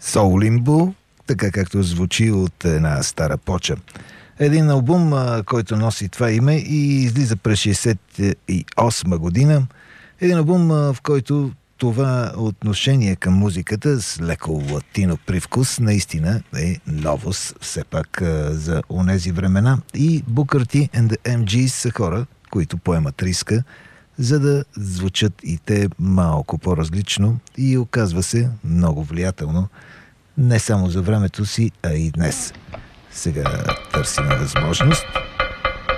Soul Limbo, така както звучи от една стара поча. Един албум, който носи това име и излиза през 1968 година. Един албум, в който това отношение към музиката с леко латино привкус наистина е новост все пак за онези времена. И Booker T and the MGs са хора, които поемат риска, за да звучат и те малко по-различно и оказва се много влиятелно не само за времето си, а и днес. Сега търсим възможност.